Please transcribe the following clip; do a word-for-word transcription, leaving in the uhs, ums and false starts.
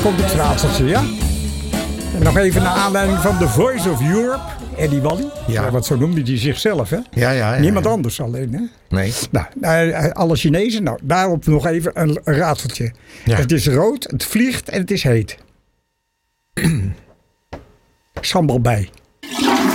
komt het raadseltje, ja? En nog even naar aanleiding van The Voice of Europe. Eddie Wally. Ja. Ja, want zo noemde hij zichzelf, hè? Ja, ja, ja. Niemand ja. anders alleen, hè? Nee. Nou, alle Chinezen. Nou, daarop nog even een raadseltje. Ja. Het is rood, het vliegt en het is heet. Sambal bij.